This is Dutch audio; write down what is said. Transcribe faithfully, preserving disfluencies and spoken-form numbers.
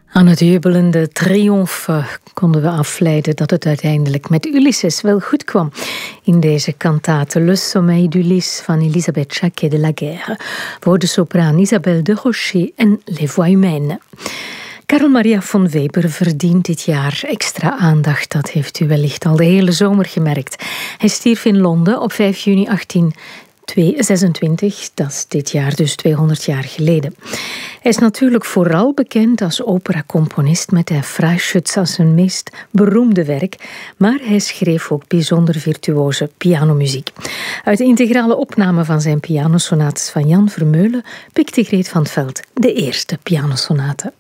Aan het jubelende triomfe konden we afleiden dat het uiteindelijk met Ulysses wel goed kwam in deze kantate Le Sommeil d'Ulysse van Elisabeth Jacquet de la Guerre voor de sopraan Isabelle de Rocher en Les Voix Humaines. Carl Maria von Weber verdient dit jaar extra aandacht. Dat heeft u wellicht al de hele zomer gemerkt. Hij stierf in Londen op vijf juni achttien zesentwintig, dat is dit jaar dus tweehonderd jaar geleden. Hij is natuurlijk vooral bekend als operacomponist met de Freischütz als zijn meest beroemde werk, maar hij schreef ook bijzonder virtuoze pianomuziek. Uit de integrale opname van zijn pianosonates van Jan Vermeulen pikte Greet van 't Veld de eerste pianosonate.